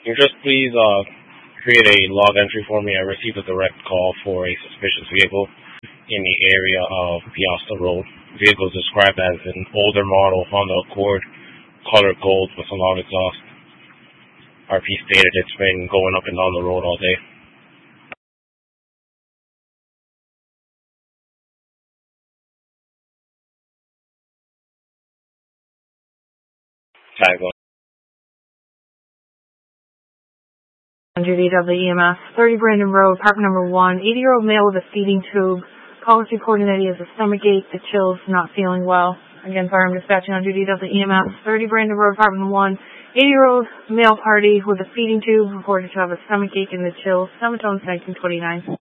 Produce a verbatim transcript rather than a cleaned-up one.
Can you just please uh, create a log entry for me? I received a direct call for a suspicious vehicle in the area of Piasta Road. The vehicle is described as an older model Honda Accord, color gold with a long exhaust. R P stated it's been going up and down the road all day. Tag on. On duty, W E M S, thirty Brandon Road, apartment number one, eighty-year-old male with a feeding tube. Call is reporting that he has a stomachache, the chills, not feeling well. Again, firearm dispatching on duty, W E M S, thirty Brandon Road, apartment one, eighty-year-old male party with a feeding tube reported to have a stomachache and the chills. Semitones, nineteen twenty-nine.